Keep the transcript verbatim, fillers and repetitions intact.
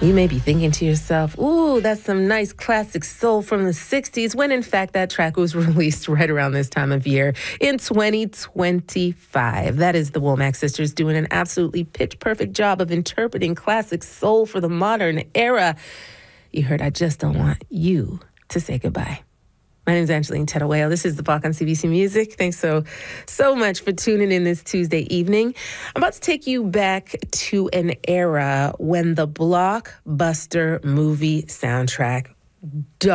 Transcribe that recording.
You may be thinking to yourself, ooh, that's some nice classic soul from the sixties, when in fact that track was released right around this time of year in twenty twenty-five. That is the Womack Sisters doing an absolutely pitch-perfect job of interpreting classic soul for the modern era. You heard I Just Don't Want You to Say Goodbye. My name is Angeline Tettaweo. This is The Block on C B C Music. Thanks so, so much for tuning in this Tuesday evening. I'm about to take you back to an era when the blockbuster movie soundtrack